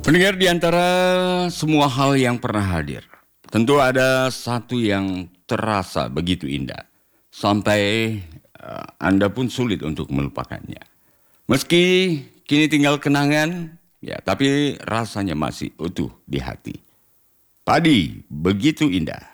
Pendengar, di antara semua hal yang pernah hadir, tentu ada satu yang terasa begitu indah. Sampai Anda pun sulit untuk melupakannya. Meski kini tinggal kenangan, ya, tapi rasanya masih utuh di hati. Padi begitu indah.